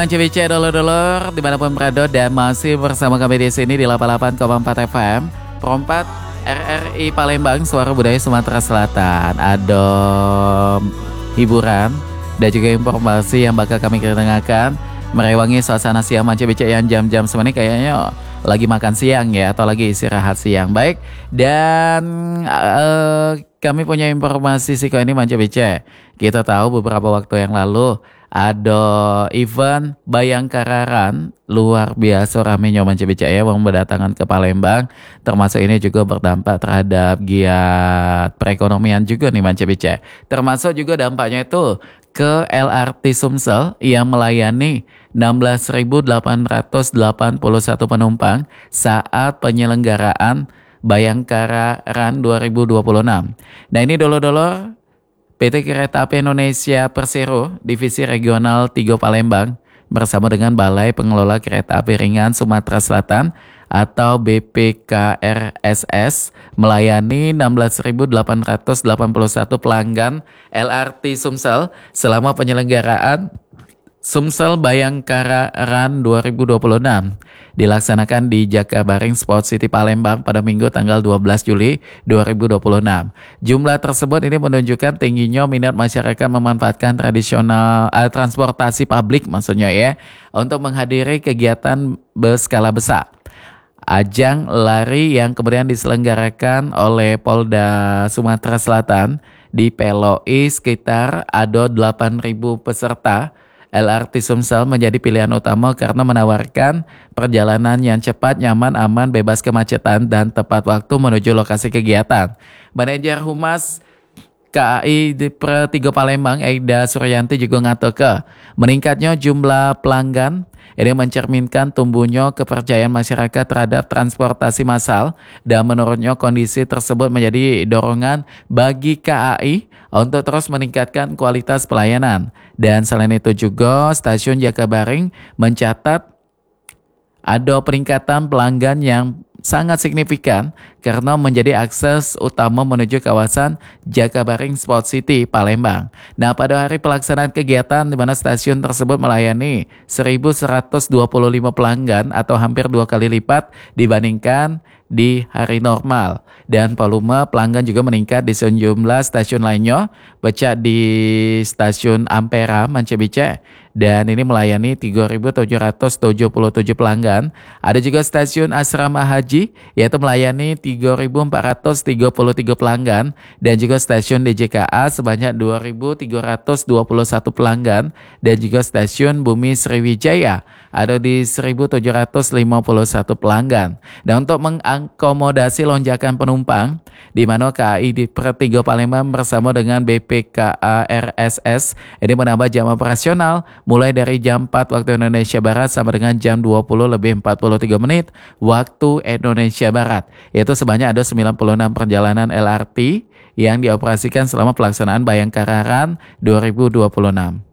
CBC dulur-dulur dimanapun berada dan masih bersama kami di sini di 88,4 FM Perompat RRI Palembang, suara budaya Sumatera Selatan. Ada hiburan dan juga informasi yang bakal kami kedengarkan merewangi suasana siang CBC yang jam-jam semini kayaknya lagi makan siang ya, atau lagi istirahat siang. Baik, dan kami punya informasi sih kok ini CBC. Kita tahu beberapa waktu yang lalu ada event Bayangkara Run luar biasa ramenya CBC ya, yang berdatangan ke Palembang. Termasuk ini juga berdampak terhadap giat perekonomian juga nih CBC. Termasuk juga dampaknya itu ke LRT Sumsel yang melayani 16.881 penumpang saat penyelenggaraan Bayangkara Run 2026. Nah ini dulu-dulu PT Kereta Api Indonesia Persero Divisi Regional 3 Palembang bersama dengan Balai Pengelola Kereta Api Ringan Sumatera Selatan atau BPKRSS melayani 16.881 pelanggan LRT Sumsel selama penyelenggaraan Sumsel Bayangkara Run 2026 dilaksanakan di Jakabaring Sport City Palembang pada Minggu tanggal 12 Juli 2026. Jumlah tersebut ini menunjukkan tingginya minat masyarakat memanfaatkan transportasi publik maksudnya ya, untuk menghadiri kegiatan berskala besar. Ajang lari yang kemudian diselenggarakan oleh Polda Sumatera Selatan dipeloi sekitar ada 8.000 peserta. LRT Sumsel menjadi pilihan utama karena menawarkan perjalanan yang cepat, nyaman, aman, bebas kemacetan, dan tepat waktu menuju lokasi kegiatan. Manajer Humas KAI di Per 3 Palembang, Aida Suryanti juga ngatakan meningkatnya jumlah pelanggan ini mencerminkan tumbuhnya kepercayaan masyarakat terhadap transportasi massal dan menurutnya kondisi tersebut menjadi dorongan bagi KAI untuk terus meningkatkan kualitas pelayanan. Dan selain itu juga stasiun Jakabaring mencatat ada peningkatan pelanggan yang sangat signifikan karena menjadi akses utama menuju kawasan Jakabaring Sport City Palembang. Nah, pada hari pelaksanaan kegiatan di mana stasiun tersebut melayani 1.125 pelanggan atau hampir 2 kali lipat dibandingkan di hari normal. Dan volume pelanggan juga meningkat di sejumlah stasiun lainnya, becak di stasiun Ampera CBC dan ini melayani 3.777 pelanggan. Ada juga stasiun Asrama Haji yaitu melayani 3.433 pelanggan dan juga stasiun DJKA sebanyak 2.321 pelanggan dan juga stasiun Bumi Sriwijaya ada di 1.751 pelanggan. Dan untuk mengakomodasi lonjakan penumpang di mana KAI di Per 3 Palembang bersama dengan BPKARSS ini menambah jam operasional mulai dari jam 4 waktu Indonesia Barat sampai dengan jam 20:43 waktu Indonesia Barat. Yaitu sebanyak ada 96 perjalanan LRT yang dioperasikan selama pelaksanaan Bayangkara Run 2026.